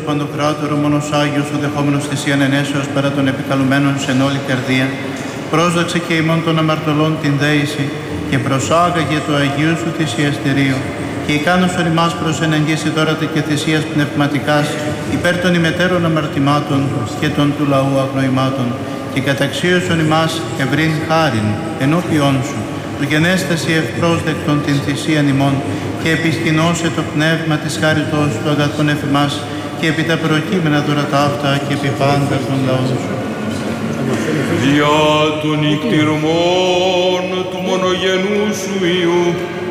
Παντοκράτορο, μόνος Άγιος, ο δεχόμενος θυσίαν ενέσεως πέρα των επικαλουμένων σε όλη καρδία, πρόσδοξε και ημών των αμαρτωλών την δέηση και προσάγαγε το Αγίου σου θυσιαστηρίο και ικάνωσον ημάς προς ενεγγύσει δώρατα και θυσίας πνευματικάς υπέρ των ημετέρων αμαρτημάτων και των του λαού αγνοημάτων και καταξίωσον ημάς ευρύν χάριν ενώπιόν σου του γενέσταση ευπρόσδεκτον την θυσίαν ημών και επισκηνώσε το πνεύμα της χάριτος του αγαθών εφημάς και επί τα προκείμενα δώρατα αυτά και επί πάντα των λαών σου. Δια των νυχτηρμών του μονογενού σου Υιού